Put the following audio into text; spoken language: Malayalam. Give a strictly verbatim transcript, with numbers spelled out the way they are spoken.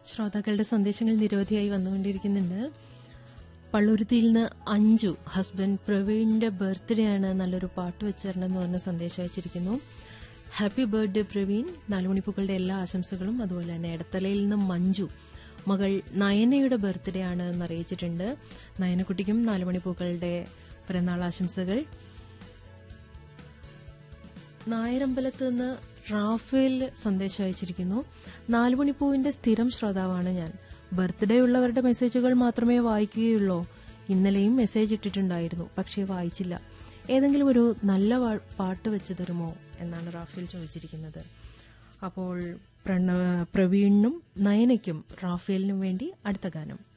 ശ്രോതാക്കളുടെ സന്ദേശങ്ങൾ നിരവധിയായി വന്നുകൊണ്ടിരിക്കുന്നുണ്ട്. പള്ളുരുത്തിയിൽ നിന്ന് അഞ്ജു, ഹസ്ബൻഡ് പ്രവീണിന്റെ ബർത്ത്ഡേ ആണ്, നല്ലൊരു പാട്ട് വെച്ചേരണമെന്ന് പറഞ്ഞ സന്ദേശം അയച്ചിരിക്കുന്നു. ഹാപ്പി ബർത്ത്ഡേ പ്രവീൺ, നാലുമണിപ്പൂക്കളുടെ എല്ലാ ആശംസകളും. അതുപോലെ തന്നെ എടത്തലയിൽ നിന്ന് മഞ്ജു, മകൾ നയനയുടെ ബർത്ത്ഡേ ആണ് എന്ന് അറിയിച്ചിട്ടുണ്ട്. നയനക്കുട്ടിക്കും നാലുമണിപ്പൂക്കളുടെ പിറന്നാൾ ആശംസകൾ. നായരമ്പലത്ത് നിന്ന് റാഫേൽ സന്ദേശം അയച്ചിരിക്കുന്നു. നാലുമണിപ്പൂവിന്റെ സ്ഥിരം ശ്രോതാവാണ് ഞാൻ. ബർത്ത്ഡേ ഉള്ളവരുടെ മെസ്സേജുകൾ മാത്രമേ വായിക്കുകയുള്ളൂ. ഇന്നലെയും മെസ്സേജ് ഇട്ടിട്ടുണ്ടായിരുന്നു, പക്ഷേ വായിച്ചില്ല. ഏതെങ്കിലും ഒരു നല്ല പാട്ട് വെച്ച് തരുമോ എന്നാണ് റാഫേൽ ചോദിച്ചിരിക്കുന്നത്. അപ്പോൾ പ്രവീണിനും നയനയ്ക്കും റാഫേലിനും വേണ്ടി അടുത്ത ഗാനം.